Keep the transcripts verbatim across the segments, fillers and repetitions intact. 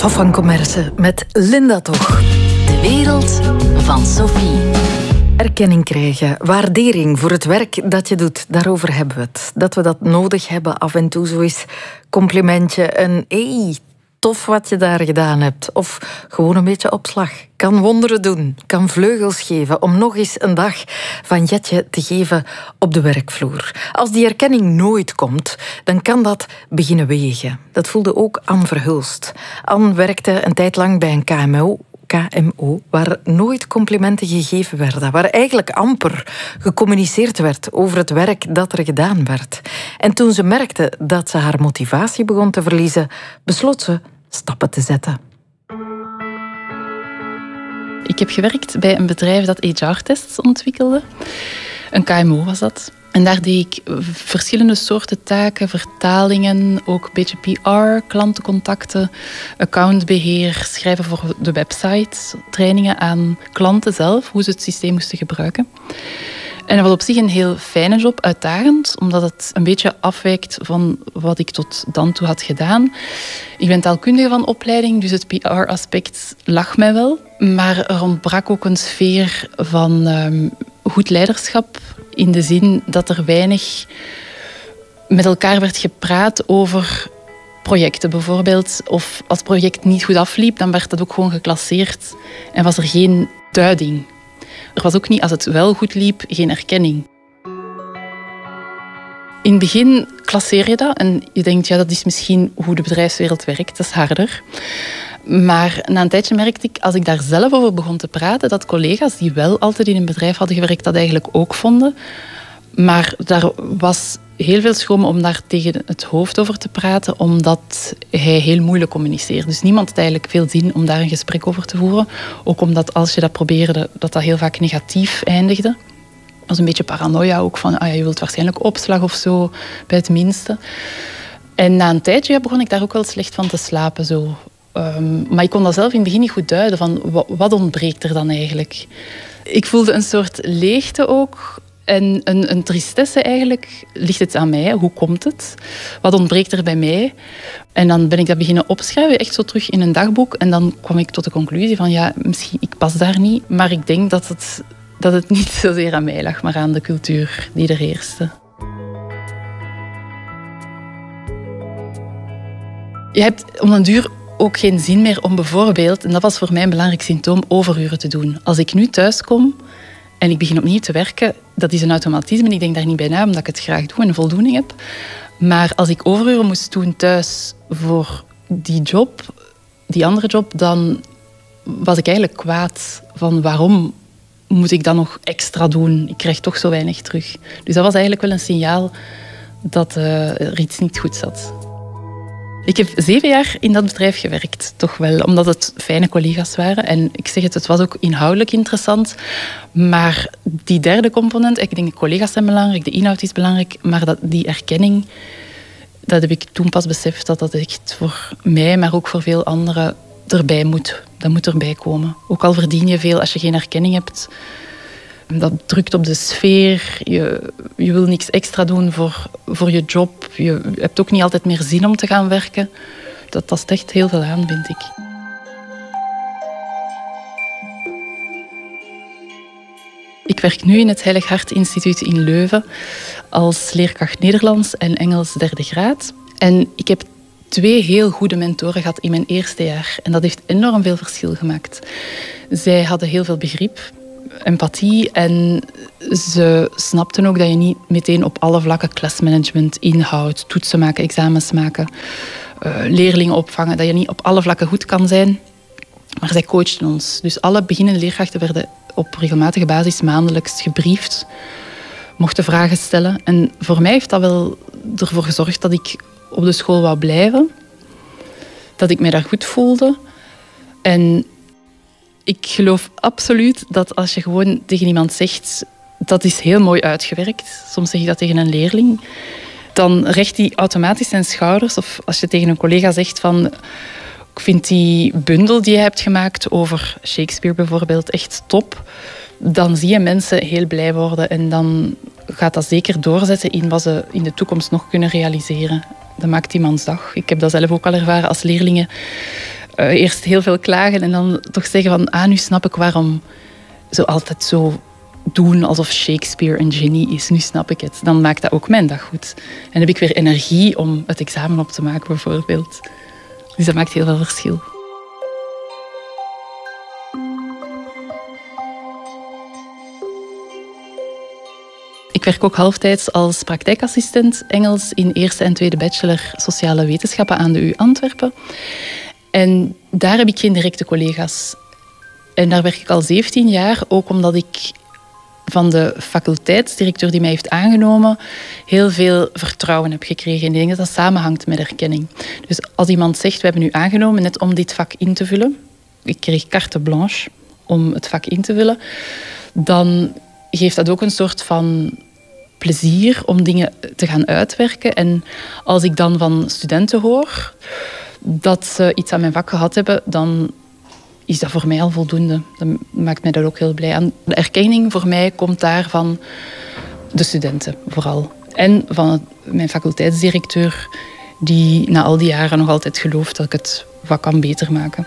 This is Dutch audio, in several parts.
Hof van Commerce met Linda Toch. De wereld van Sophie. Erkenning krijgen, waardering voor het werk dat je doet, daarover hebben we het. Dat we dat nodig hebben, af en toe zo eens complimentje, een hey, tof wat je daar gedaan hebt. Of gewoon een beetje opslag. Kan wonderen doen, kan vleugels geven om nog eens een dag van Jetje te geven op de werkvloer. Als die erkenning nooit komt, dan kan dat beginnen wegen. Dat voelde ook Anne Verhulst. Anne werkte een tijd lang bij een K M O. K M O, waar nooit complimenten gegeven werden, waar eigenlijk amper gecommuniceerd werd over het werk dat er gedaan werd. En toen ze merkte dat ze haar motivatie begon te verliezen, besloot ze stappen te zetten. Ik heb gewerkt bij een bedrijf dat H R-tests ontwikkelde. Een K M O was dat. En daar deed ik verschillende soorten taken, vertalingen, ook een beetje P R, klantencontacten, accountbeheer, schrijven voor de website, trainingen aan klanten zelf, hoe ze het systeem moesten gebruiken. En dat was op zich een heel fijne job, uitdagend, omdat het een beetje afwijkt van wat ik tot dan toe had gedaan. Ik ben taalkundige van opleiding, dus het P R-aspect lag mij wel. Maar er ontbrak ook een sfeer van um, goed leiderschap, in de zin dat er weinig met elkaar werd gepraat over projecten bijvoorbeeld. Of als het project niet goed afliep, dan werd dat ook gewoon geclasseerd en was er geen duiding. Er was ook niet, als het wel goed liep, geen erkenning. In het begin klasseer je dat en je denkt, ja, dat is misschien hoe de bedrijfswereld werkt, dat is harder. Maar na een tijdje merkte ik, als ik daar zelf over begon te praten, dat collega's die wel altijd in een bedrijf hadden gewerkt, dat eigenlijk ook vonden. Maar daar was heel veel schroom om daar tegen het hoofd over te praten, omdat hij heel moeilijk communiceert. Dus niemand had eigenlijk veel zin om daar een gesprek over te voeren. Ook omdat als je dat probeerde, dat dat heel vaak negatief eindigde. Dat was een beetje paranoia ook van, ah ja, je wilt waarschijnlijk opslag of zo, bij het minste. En na een tijdje begon ik daar ook wel slecht van te slapen, zo. Um, maar ik kon dat zelf in het begin niet goed duiden, van wat, wat ontbreekt er dan eigenlijk? Ik voelde een soort leegte ook. En een, een tristesse eigenlijk. Ligt het aan mij? Hoe komt het? Wat ontbreekt er bij mij? En dan ben ik dat beginnen opschrijven, echt zo terug in een dagboek. En dan kwam ik tot de conclusie van, ja, misschien ik pas daar niet. Maar ik denk dat het, dat het niet zozeer aan mij lag, maar aan de cultuur die er heerste. Je hebt om een duur ook geen zin meer om bijvoorbeeld, en dat was voor mij een belangrijk symptoom, overuren te doen. Als ik nu thuis kom en ik begin opnieuw te werken, dat is een automatisme. Ik denk daar niet bij na, omdat ik het graag doe en een voldoening heb. Maar als ik overuren moest doen thuis voor die job, die andere job, dan was ik eigenlijk kwaad van waarom moet ik dan nog extra doen? Ik krijg toch zo weinig terug. Dus dat was eigenlijk wel een signaal dat uh, er iets niet goed zat. Ik heb zeven jaar in dat bedrijf gewerkt, toch wel, omdat het fijne collega's waren. En ik zeg het, het was ook inhoudelijk interessant. Maar die derde component, ik denk de collega's zijn belangrijk, de inhoud is belangrijk, maar dat, die erkenning, dat heb ik toen pas beseft dat dat echt voor mij, maar ook voor veel anderen erbij moet. Dat moet erbij komen. Ook al verdien je veel als je geen erkenning hebt. Dat drukt op de sfeer. Je, je wil niks extra doen voor, voor je job. Je hebt ook niet altijd meer zin om te gaan werken. Dat tast echt heel veel aan, vind ik. Ik werk nu in het Heilig Hart Instituut in Leuven als leerkracht Nederlands en Engels derde graad. En ik heb twee heel goede mentoren gehad in mijn eerste jaar. En dat heeft enorm veel verschil gemaakt. Zij hadden heel veel begrip, empathie en ze snapten ook dat je niet meteen op alle vlakken klasmanagement, inhoud, toetsen maken, examens maken, uh, leerlingen opvangen, dat je niet op alle vlakken goed kan zijn. Maar zij coachten ons. Dus alle beginnende leerkrachten werden op regelmatige basis maandelijks gebriefd, mochten vragen stellen. En voor mij heeft dat wel ervoor gezorgd dat ik op de school wou blijven, dat ik mij daar goed voelde. En ik geloof absoluut dat als je gewoon tegen iemand zegt, dat is heel mooi uitgewerkt, soms zeg je dat tegen een leerling, dan recht hij automatisch zijn schouders. Of als je tegen een collega zegt van, ik vind die bundel die je hebt gemaakt over Shakespeare bijvoorbeeld echt top, dan zie je mensen heel blij worden en dan gaat dat zeker doorzetten in wat ze in de toekomst nog kunnen realiseren. Dat maakt iemands dag. Ik heb dat zelf ook al ervaren als leerlingen Uh, eerst heel veel klagen en dan toch zeggen van, ah, nu snap ik waarom zo altijd zo doen alsof Shakespeare een genie is. Nu snap ik het. Dan maakt dat ook mijn dag goed. En dan heb ik weer energie om het examen op te maken, bijvoorbeeld. Dus dat maakt heel veel verschil. Ik werk ook halftijds als praktijkassistent Engels in eerste en tweede bachelor sociale wetenschappen aan de U Antwerpen. En daar heb ik geen directe collega's. En daar werk ik al zeventien jaar, ook omdat ik van de faculteitsdirecteur die mij heeft aangenomen heel veel vertrouwen heb gekregen. En ik denk dat dat samenhangt met erkenning. Dus als iemand zegt, we hebben u aangenomen net om dit vak in te vullen, ik kreeg carte blanche om het vak in te vullen, dan geeft dat ook een soort van plezier om dingen te gaan uitwerken. En als ik dan van studenten hoor dat ze iets aan mijn vak gehad hebben, dan is dat voor mij al voldoende. Dat maakt mij daar ook heel blij aan. De erkenning voor mij komt daar van de studenten vooral. En van mijn faculteitsdirecteur, die na al die jaren nog altijd gelooft dat ik het vak kan beter maken.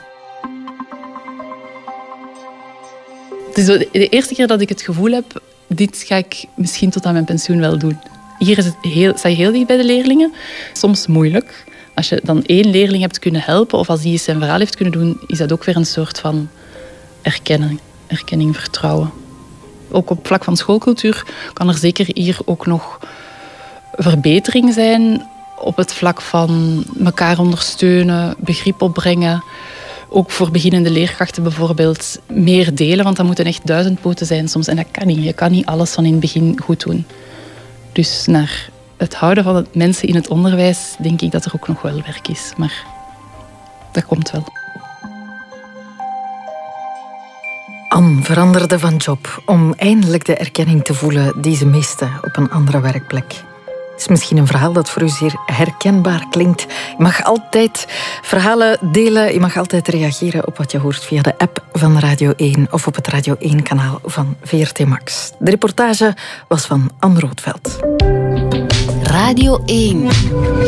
Het is de eerste keer dat ik het gevoel heb, dit ga ik misschien tot aan mijn pensioen wel doen. Hier is het heel, sta je heel dicht bij de leerlingen. Soms moeilijk. Als je dan één leerling hebt kunnen helpen of als die zijn verhaal heeft kunnen doen, is dat ook weer een soort van erkenning, erkenning, vertrouwen. Ook op vlak van schoolcultuur kan er zeker hier ook nog verbetering zijn op het vlak van elkaar ondersteunen, begrip opbrengen. Ook voor beginnende leerkrachten bijvoorbeeld meer delen, want dat moeten echt duizendpoten zijn soms. En dat kan niet. Je kan niet alles van in het begin goed doen. Dus naar het houden van het mensen in het onderwijs denk ik dat er ook nog wel werk is. Maar dat komt wel. Anne veranderde van job om eindelijk de erkenning te voelen die ze miste op een andere werkplek. Het is misschien een verhaal dat voor u zeer herkenbaar klinkt. Je mag altijd verhalen delen. Je mag altijd reageren op wat je hoort via de app van Radio één of op het Radio één-kanaal van V R T Max. De reportage was van Anne Roodveld. Radio één.